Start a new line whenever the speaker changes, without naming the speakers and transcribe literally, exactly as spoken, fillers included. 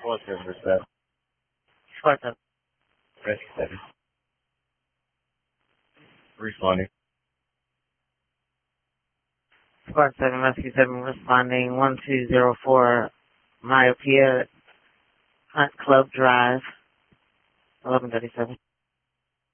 Four seven seven.
Squad seven.
Rescue seven. Responding.
Squad seven, Rescue seven responding. one two zero four Myopia Hunt Club Drive. eleven thirty-seven.